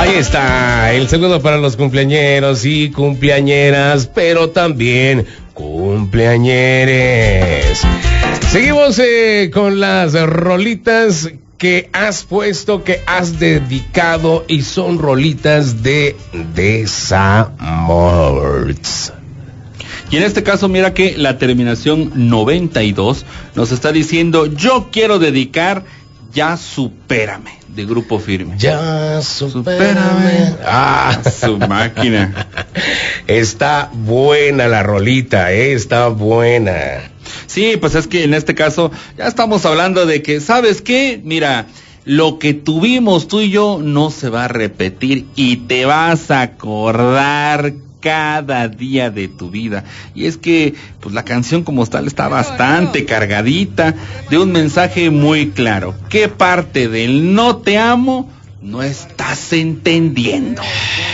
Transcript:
Ahí está, el saludo para los cumpleañeros y cumpleañeras, pero también cumpleañeres. Seguimos con las rolitas que has puesto, que has dedicado, y son rolitas de desamor. Y en este caso, mira que la terminación 92 nos está diciendo: yo quiero dedicar Ya Supérame, de Grupo Firme. Ya supérame. Su máquina. Está buena la rolita, está buena. Sí, pues es que en este caso ya estamos hablando de que, ¿sabes qué? Mira, lo que tuvimos tú y yo no se va a repetir y te vas a acordar cada día de tu vida. Y es que pues la canción como tal está bastante cargadita de un mensaje muy claro. ¿Qué parte del no te amo no estás entendiendo?